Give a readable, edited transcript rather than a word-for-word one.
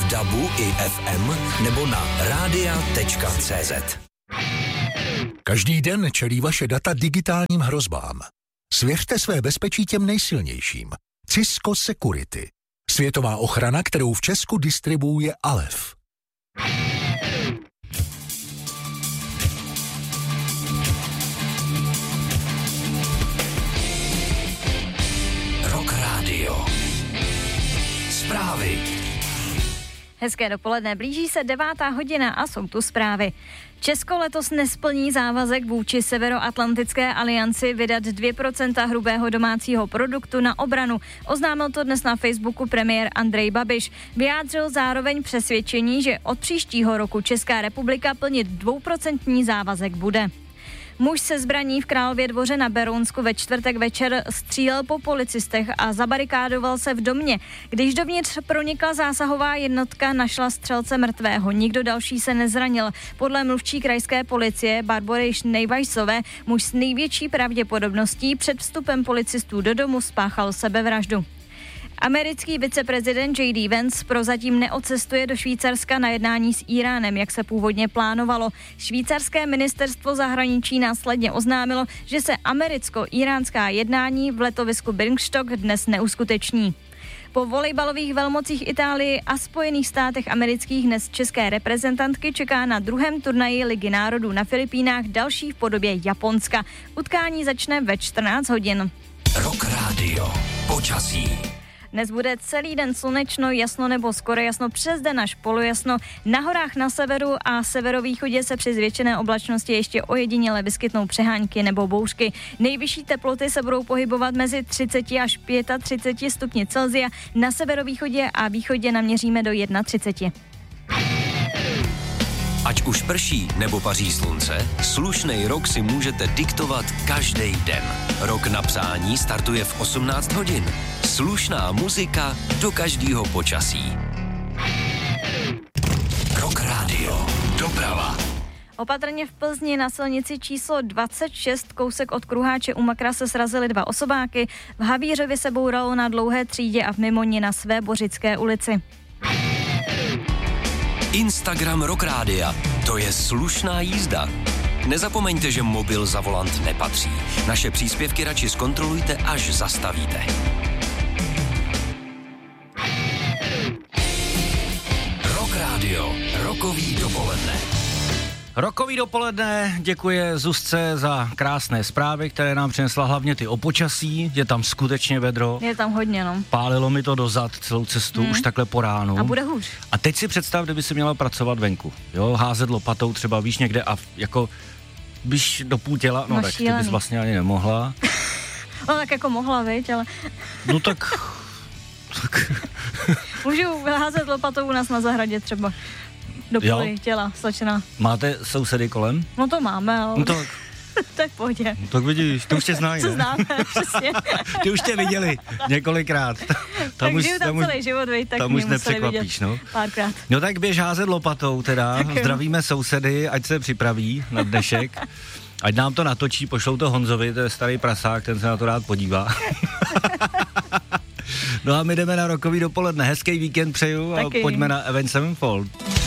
DABu i FM nebo na radia.cz. Každý den čelí vaše data digitálním hrozbám. Svěřte své bezpečí těm nejsilnějším. Cisco Security. Světová ochrana, kterou v Česku distribuuje Alef. Rock Radio. Zprávy. Hezké dopoledne, blíží se 9:00 a jsou tu zprávy. Česko letos nesplní závazek vůči Severoatlantické alianci vydat 2% hrubého domácího produktu na obranu. Oznámil to dnes na Facebooku premiér Andrej Babiš. Vyjádřil zároveň přesvědčení, že od příštího roku Česká republika plnit 2% závazek bude. Muž se zbraní v Králově Dvoře na Berounsku ve čtvrtek večer střílel po policistech a zabarikádoval se v domě. Když dovnitř pronikla zásahová jednotka, našla střelce mrtvého. Nikdo další se nezranil. Podle mluvčí krajské policie Barbory Nejvajsové muž s největší pravděpodobností před vstupem policistů do domu spáchal sebevraždu. Americký viceprezident J.D. Vance prozatím neodcestuje do Švýcarska na jednání s Íránem, jak se původně plánovalo. Švýcarské ministerstvo zahraničí následně oznámilo, že se americko-íránská jednání v letovisku Birkenstock dnes neuskuteční. Po volejbalových velmocích Itálii a Spojených státech amerických dnes české reprezentantky čeká na druhém turnaji Ligy národů na Filipínách další v podobě Japonska. Utkání začne ve 14 hodin. Rock Radio. Počasí. Dnes bude celý den slunečno, jasno nebo skoro jasno, přes den až polojasno. Na horách na severu a severovýchodě se při zvětšené oblačnosti ještě ojediněle vyskytnou přehánky nebo bouřky. Nejvyšší teploty se budou pohybovat mezi 30 až 35 stupni Celsia. Na severovýchodě a východě naměříme do 31. Ať už prší nebo paří slunce, slušnej rok si můžete diktovat každý den. Rok na přání startuje v 18 hodin. Slušná muzika do každého počasí. Rock Radio. Doprava. Opatrně v Plzni na silnici číslo 26, kousek od Kruháče u Makra se srazily 2 osobáky. V Havířově se bouralo na Dlouhé třídě a v Mimoni na Svébořické ulici. Instagram Rock Rádia. To je slušná jízda. Nezapomeňte, že mobil za volant nepatří. Naše příspěvky radši zkontrolujte, až zastavíte. Rock Radio. Rokový dopoledne. Rokový dopoledne, děkuje Zuzce za krásné zprávy, které nám přinesla hlavně ty o počasí, je tam skutečně vedro. Je tam hodně, no. Pálilo mi to do zad celou cestu, už takhle po ránu. A bude hůř. A teď si představ, kdyby si měla pracovat venku, jo, házet lopatou třeba, víš, někde a jako byš do půl těla, no tak ty bys vlastně ani nemohla. No tak jako mohla, viď, ale... No tak... Můžu házet lopatou u nás na zahradě třeba. Do půli těla, stačená. Máte sousedy kolem? No to máme, ale... No tak... Tak pohodě. No tak vidíš, ty už tě znají, ne? Známe, přesně. Ty už tě viděli několikrát. Tak žiju tam celý život, vej, tak tam mě už nepřekvapíš, no. Párkrát. No tak běž házet lopatou teda, zdravíme sousedy, ať se připraví na dnešek. Ať nám to natočí, pošlou to Honzovi, to je starý prasák, ten se na to rád podívá. No a my jdeme na rokový dopoledne. Hezký víkend přeju a pojďme na Avenged Sevenfold.